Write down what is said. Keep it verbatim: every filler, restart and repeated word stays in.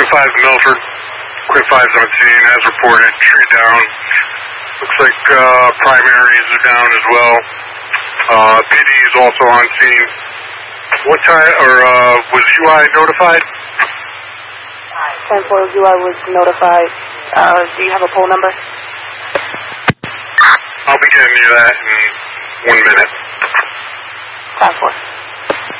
Quick five Milford. Quick five's on scene as reported. Tree down. Looks like uh, primaries are down as well. Uh, P D is also on scene. What time, or uh, was U I notified? ten four U I was notified. Uh, do you have a poll number? I'll be getting you that in one minute. ten four.